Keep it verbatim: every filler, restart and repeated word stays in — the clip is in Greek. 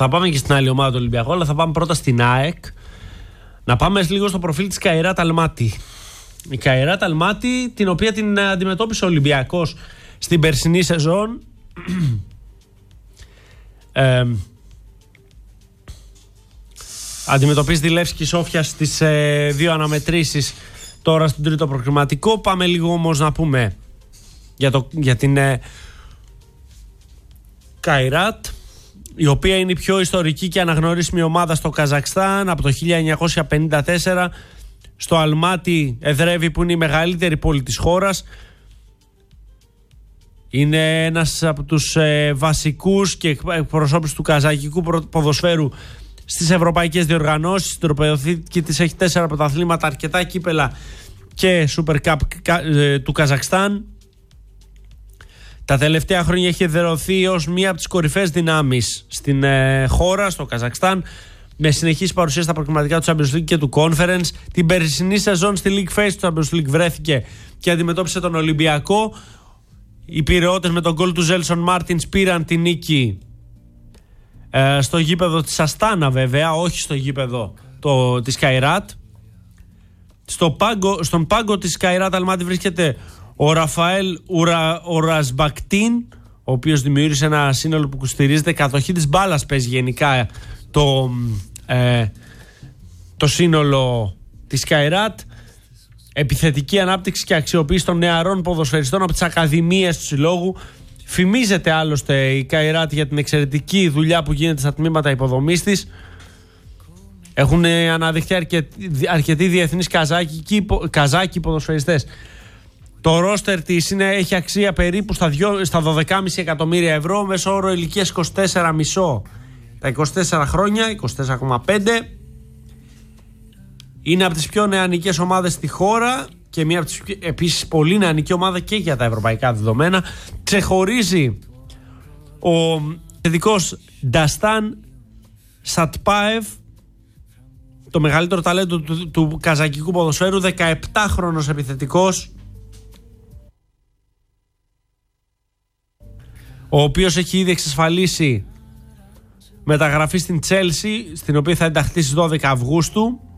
Θα πάμε και στην άλλη ομάδα του Ολυμπιακού, αλλά θα πάμε πρώτα στην ΑΕΚ. Να πάμε λίγο στο προφίλ της Καϊράτ Αλμάτι. Η Καϊράτ Αλμάτι, την οποία την αντιμετώπισε ο Ολυμπιακός στην περσινή σεζόν. ε, αντιμετωπίζει τη Λεύσκη Σόφια στις ε, δύο αναμετρήσεις τώρα στον τρίτο προκριματικό. Πάμε λίγο όμως να πούμε για, το, για την ε, Καϊράτ, η οποία είναι η πιο ιστορική και αναγνωρίσιμη ομάδα στο Καζακστάν από το χίλια εννιακόσια πενήντα τέσσερα. Στο Αλμάτι εδρεύει, που είναι η μεγαλύτερη πόλη της χώρας. Είναι ένας από τους ε, βασικούς και εκπροσώπους του καζακικού ποδοσφαίρου στις ευρωπαϊκές διοργανώσεις. Το τροπεοθήκη της έχει τέσσερα πρωταθλήματα, αρκετά κύπελα και Super Cup ε, του Καζακστάν. Τα τελευταία χρόνια έχει εδρεωθεί ως μία από τις κορυφαίες δυνάμεις στην ε, χώρα, στο Καζακστάν, με συνεχής παρουσία στα προκριματικά του Champions League και του Conference. Την περσινή σεζόν στη League Phase του Champions League βρέθηκε και αντιμετώπισε τον Ολυμπιακό. Οι Πειραιώτες με τον γκολ του Ζέλσον Μάρτινς πήραν την νίκη ε, στο γήπεδο της Αστάνα, βέβαια, όχι στο γήπεδο το, της Καϊράτ. Στο πάγκο, στον πάγκο της Καϊράτ Αλμάτι βρίσκεται ο Ραφαέλ Ουρα, Ορασμπακτίν, ο οποίος δημιούργησε ένα σύνολο που στηρίζεται κατοχή της μπάλας. Παίζει γενικά το, ε, το σύνολο της Καϊράτ. Επιθετική ανάπτυξη και αξιοποίηση των νεαρών ποδοσφαιριστών από τις ακαδημίες του συλλόγου. Φημίζεται άλλωστε η Καϊράτ για την εξαιρετική δουλειά που γίνεται στα τμήματα υποδομής της. Έχουν αναδειχθεί αρκετοί, αρκετοί διεθνείς καζάκοι, καζάκοι ποδοσφαιριστές. Το ρόστερ της είναι, έχει αξία περίπου στα, στα δώδεκα κόμμα πέντε εκατομμύρια ευρώ, μέσω όρο ηλικίας είκοσι τέσσερα κόμμα πέντε. Τα είκοσι τέσσερα χρόνια, είκοσι τέσσερα κόμμα πέντε. Είναι από τις πιο νεανικές ομάδες στη χώρα και μια από τις επίσης πολύ νεανική ομάδα και για τα ευρωπαϊκά δεδομένα. Ξεχωρίζει ο ειδικός Νταστάν Σατπάευ, το μεγαλύτερο ταλέντο του, του καζακικού ποδοσφαίρου, δεκαεπτάχρονος επιθετικός, ο οποίος έχει ήδη εξασφαλίσει μεταγραφή στην Τσέλσι, στην οποία θα ενταχθεί στις δώδεκα Αυγούστου.